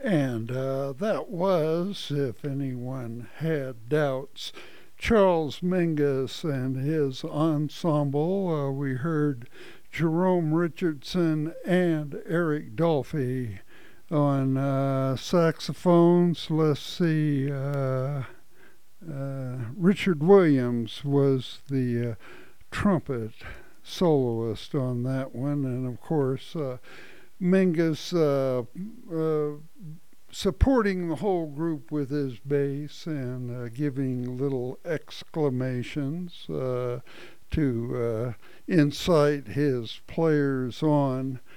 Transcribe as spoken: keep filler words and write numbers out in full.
And uh, that was, if anyone had doubts, Charles Mingus and his ensemble. Uh, we heard Jerome Richardson and Eric Dolphy on uh, saxophones. Let's see, uh, uh, Richard Williams was the uh, trumpet soloist on that one, and of course, uh, Mingus uh, uh, supporting the whole group with his bass and uh, giving little exclamations uh, to uh, incite his players on.